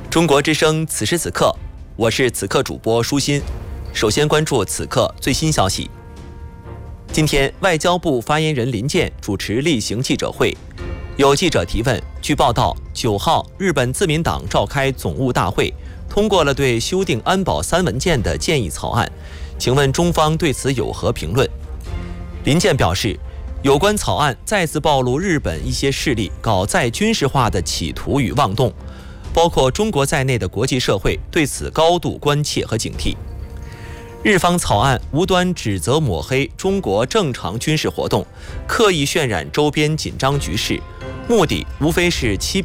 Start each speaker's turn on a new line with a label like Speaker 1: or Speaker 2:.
Speaker 1: 中国之声此时此刻，我是此刻主播舒心。首先关注此刻最新消息。今天，外交部发言人林健主持例行记者会，有记者提问。据报道，9号日本自民党召开总务大会，通过了对修订安保3文件的建议草案。请问中方对此有何评论？林健表示，有关草案再次暴露日本一些势力搞再军事化的企图与妄动，包括中国在内的国际社会对此高度关切和警惕。日方草案无端指责抹黑中国正常军事活动，刻意渲染周边紧张局势，目的无非是欺